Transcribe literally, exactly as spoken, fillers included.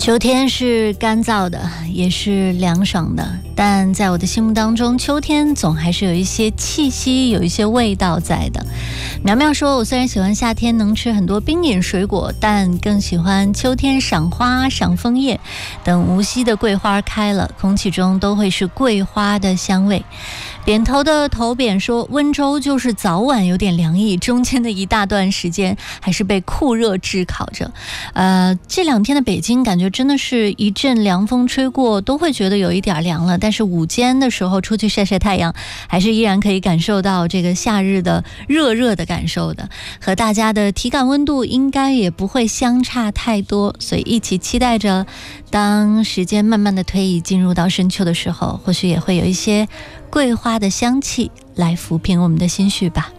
秋天是干燥的，也是凉爽的，但在我的心目当中，秋天总还是有一些气息，有一些味道在的。苗苗说，我虽然喜欢夏天能吃很多冰饮水果，但更喜欢秋天赏花、赏枫叶。等无锡的桂花开了，空气中都会是桂花的香味。扁头的头扁说，温州就是早晚有点凉意，中间的一大段时间还是被酷热炙烤着。呃，这两天的北京感觉真的是一阵凉风吹过，都会觉得有一点凉了。但是午间的时候出去晒晒太阳，还是依然可以感受到这个夏日的热热的感受的，和大家的体感温度应该也不会相差太多。所以一起期待着，当时间慢慢的推移，进入到深秋的时候，或许也会有一些桂花的香气来抚平我们的心绪吧。